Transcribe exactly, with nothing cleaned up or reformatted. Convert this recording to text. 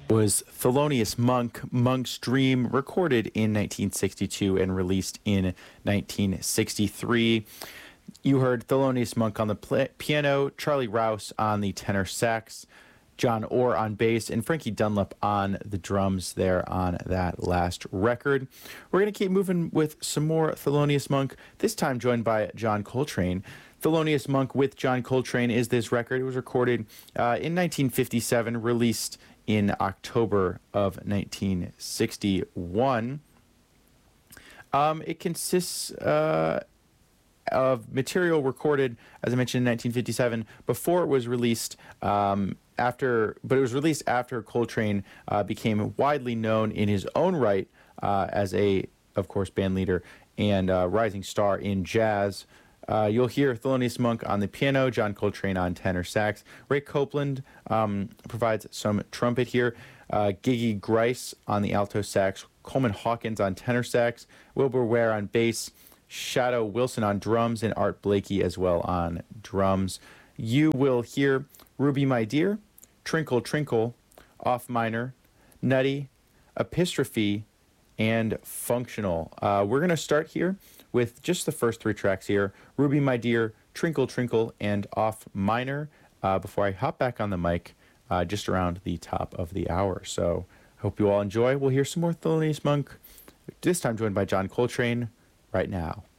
Was Thelonious Monk, Monk's Dream, recorded in nineteen sixty-two and released in nineteen sixty-three. You heard Thelonious Monk on the pl- piano, Charlie Rouse on the tenor sax, John Orr on bass, and Frankie Dunlap on the drums there on that last record. We're going to keep moving with some more Thelonious Monk, this time joined by John Coltrane. Thelonious Monk with John Coltrane is this record. It was recorded uh, in nineteen fifty-seven, released in October of nineteen sixty-one. Um, it consists uh, of material recorded, as I mentioned, in nineteen fifty-seven, before it was released, um, after, but it was released after Coltrane uh, became widely known in his own right uh, as a, of course, band leader and uh, rising star in jazz. Uh, you'll hear Thelonious Monk on the piano, John Coltrane on tenor sax. Ray Copeland um, provides some trumpet here. Uh, Gigi Grice on the alto sax. Coleman Hawkins on tenor sax. Wilbur Ware on bass. Shadow Wilson on drums. And Art Blakey as well on drums. You will hear Ruby My Dear, Trinkle Trinkle, Off Minor, Nutty, Epistrophe, and Functional. Uh, we're going to start here with just the first three tracks here, Ruby My Dear, Trinkle Trinkle, and Off Minor, uh, before I hop back on the mic uh, just around the top of the hour. So hope you all enjoy. We'll hear some more Thelonious Monk, this time joined by John Coltrane, right now.